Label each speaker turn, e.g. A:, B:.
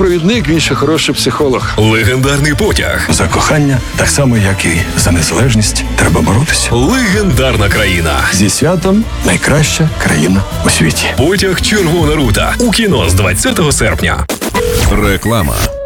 A: провідник, він ще хороший психолог.
B: Легендарний потяг.
C: За кохання, так само, як і за незалежність, треба боротися.
B: Легендарна країна.
C: Зі святом найкраща країна у світі.
B: Потяг «Червона рута» у кіно з 20 серпня.
D: Реклама.